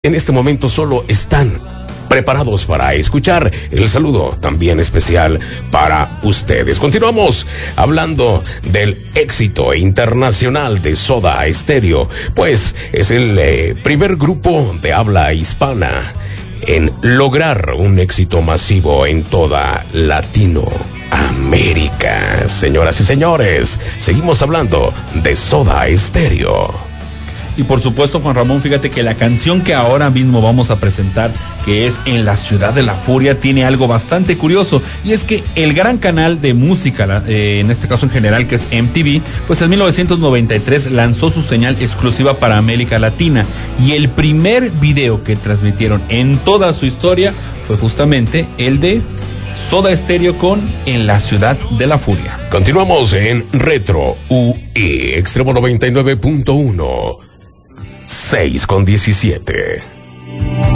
En este momento solo están preparados para escuchar el saludo también especial para ustedes. Continuamos hablando del éxito internacional de Soda Stereo, pues es el primer grupo de habla hispana en lograr un éxito masivo en toda Latinoamérica. Señoras y señores, seguimos hablando de Soda Stereo. Y por supuesto, Juan Ramón, fíjate que la canción que ahora mismo vamos a presentar, que es En la Ciudad de la Furia, tiene algo bastante curioso, y es que el gran canal de música, en este caso en general, que es MTV, pues en 1993 lanzó su señal exclusiva para América Latina, y el primer video que transmitieron en toda su historia fue justamente el de Soda Stereo con En la Ciudad de la Furia. Continuamos en Retro UI, Extremo 99.1, 6 con 17.